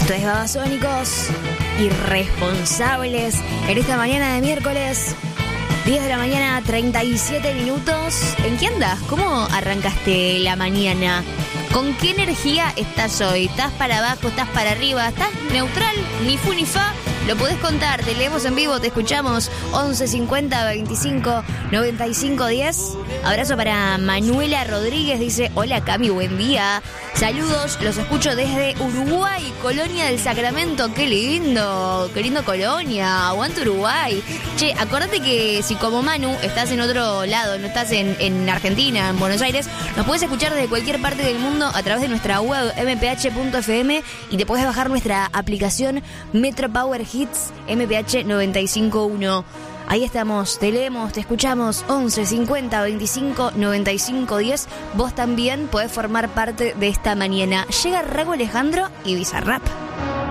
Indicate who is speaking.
Speaker 1: Esto es Babasónicos Irresponsables en esta mañana de miércoles, 10 de la mañana, 37 minutos. ¿En qué andas? ¿Cómo arrancaste la mañana? ¿Con qué energía estás hoy? ¿Estás para abajo? ¿Estás para arriba? ¿Estás neutral? Ni fu ni fa. Lo podés contar, te leemos en vivo, te escuchamos 11 50 25 95 10. Abrazo para Manuela Rodríguez, dice: hola Cami, buen día. Saludos, los escucho desde Uruguay, Colonia del Sacramento. Qué lindo Colonia, aguante Uruguay. Che, acordate que si como Manu estás en otro lado, no estás en Argentina, en Buenos Aires, nos puedes escuchar desde cualquier parte del mundo a través de nuestra web mph.fm y te puedes bajar nuestra aplicación Metro Power Hits MPH 95.1. Ahí estamos, te leemos, te escuchamos 11 50 25 95 10. Vos también podés formar parte de esta mañana. Llega Rago Alejandro y Bizarrap.